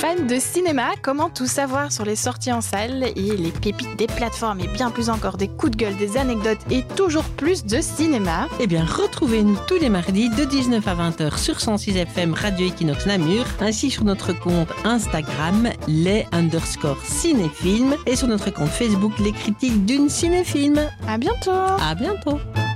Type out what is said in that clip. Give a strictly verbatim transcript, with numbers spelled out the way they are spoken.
fans de cinéma, comment tout savoir sur les sorties en salle et les pépites des plateformes et bien plus encore des coups de gueule, des anecdotes et toujours plus de cinéma? Eh bien, retrouvez-nous tous les mardis de dix-neuf à vingt heures sur cent six F M Radio Equinox Namur, ainsi sur notre compte Instagram, les underscore cinéfilms, et sur notre compte Facebook, les critiques d'une cinéfilm. À bientôt! À bientôt!